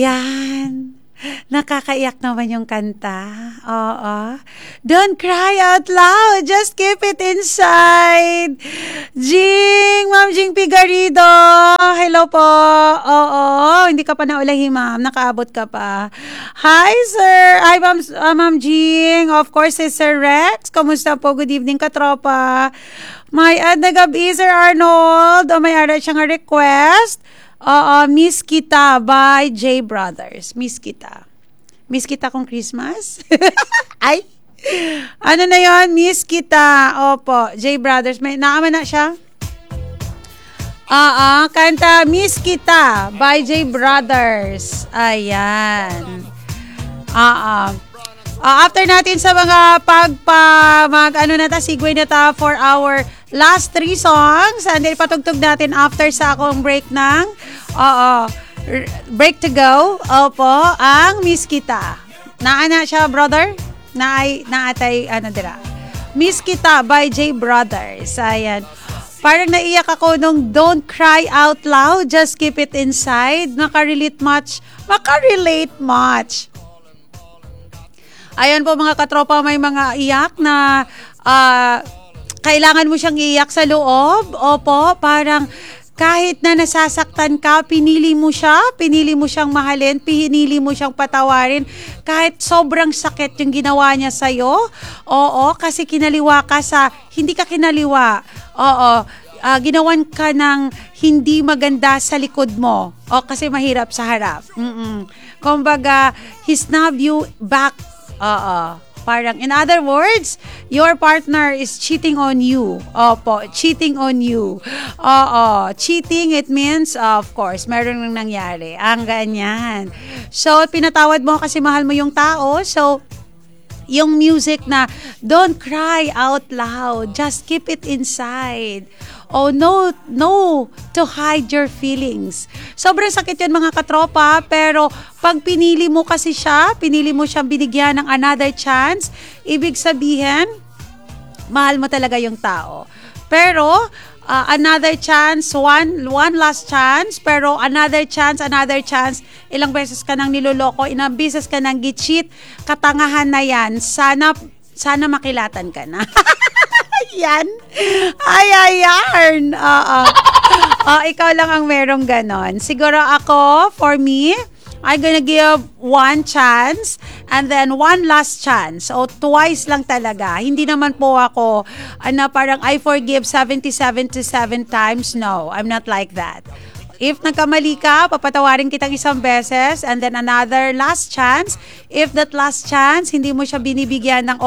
Yan. Nakakaiyak naman yung kanta. Oo. Don't cry out loud. Just keep it inside. Ma'am Jing Pigarido. Hello po. Oo. Hindi ka pa naulahi, ma'am. Nakaabot ka pa. Hi, sir. Hi, Ma'am Jing. Of course, si Sir Rex. Kamusta po? Good evening, katropa. May ad na gabi, Sir Arnold. O may ara siyang request. Miss Kita by J Brothers. Miss Kita. Miss Kita kung Christmas? Ay! Ano na yon? Miss Kita. Opo. J Brothers. May naama na siya? Kanta Miss Kita by J Brothers. Ayan. After natin sa mga segue na ta for our last 3 songs, and then patugtog natin after sa akong break ng break to go. Opo, ang Miss Kita. Naana siya, brother? Naatay, dira. Miss Kita by J Brothers. Ayan. Parang naiyak ako nung Don't Cry Out Loud, Just Keep It Inside. Makarelate much. Ayan po mga katropa, may mga iyak na kailangan mo siyang iyak sa loob. Opo, parang kahit na nasasaktan ka, pinili mo siyang mahalin, pinili mo siyang patawarin, kahit sobrang sakit yung ginawa niya sa'yo. Oo, kasi hindi ka kinaliwa. Oo, ginawan ka ng hindi maganda sa likod mo. O, kasi mahirap sa harap. Kumbaga, he snubbed you back. Parang, in other words, your partner is cheating on you. Opo, cheating on you. Cheating, it means, of course, meron nang nangyari. Ang ganyan. So, pinatawad mo kasi mahal mo yung tao. So, yung music na, don't cry out loud. Just keep it inside. Oh, no to hide your feelings. Sobrang sakit yun mga katropa, pero pag pinili mo siyang binigyan ng another chance, ibig sabihin, mahal mo talaga yung tao. Pero, another chance, one last chance, pero another chance, ilang beses ka nang niloloko, ilang beses ka nang gi-cheat, katangahan na yan, sana makilatan ka na. Yan. Yarn. Ikaw lang ang merong ganon. Siguro ako, for me, I'm gonna give one chance and then one last chance. O twice lang talaga. Hindi naman po ako, parang I forgive 77 times. No, I'm not like that. If nagkamali ka, papatawarin kitang isang beses and then another last chance. If that last chance, hindi mo siya binibigyan ng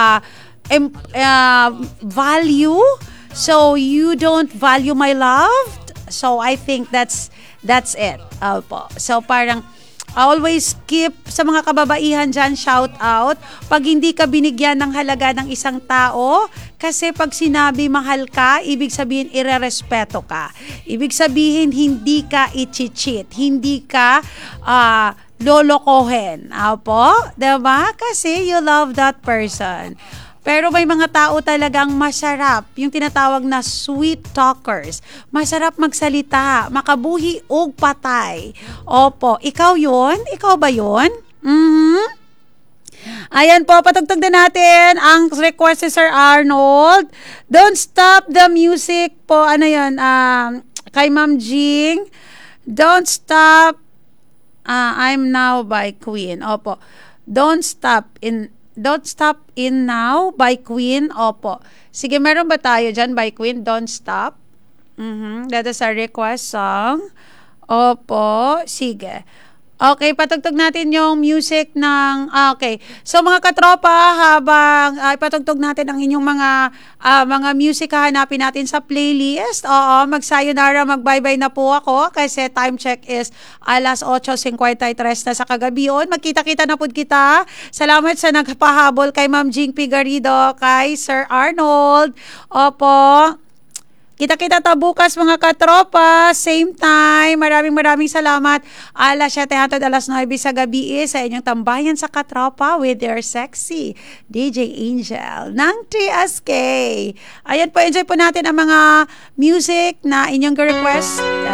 value, so you don't value my love, so I think that's it. So parang always keep sa mga kababaihan dyan, shout out pag hindi ka binigyan ng halaga ng isang tao, kasi pag sinabi mahal ka, ibig sabihin irerespeto ka, ibig sabihin hindi ka i-cheat, hindi ka lolokohin. Diba? Kasi you love that person. Pero may mga tao talagang masarap, yung tinatawag na sweet talkers. Masarap magsalita, makabuhi og patay. Opo, ikaw yun? Ikaw ba yun? Ayan po, patugtog na natin ang request ni Sir Arnold. Don't stop the music po. Ano yun? Kay Ma'am Jing. Don't stop. I'm Now by Queen. Opo. Don't Stop in Now by Queen. Opo. Sige, meron ba tayo dyan by Queen? Don't Stop. That is a request song. Opo. Sige. Okay, patugtog natin yung music ng... Okay. So, mga katropa, habang patugtog natin ang inyong mga music, hahanapin natin sa playlist. Mag-sayonara, mag-bye-bye na po ako kasi time check is alas 8:53 na sa kagabion. Magkita-kita na po kita. Salamat sa nagpahabol kay Ma'am Jing Pigarido, kay Sir Arnold. Opo. Kita-kita ta bukas mga katropa, same time. Maraming salamat. Alas 7 alas 9 sa gabi sa inyong tambayan sa katropa with your sexy DJ Angel ng TSK. Ayan po, enjoy po natin ang mga music na inyong request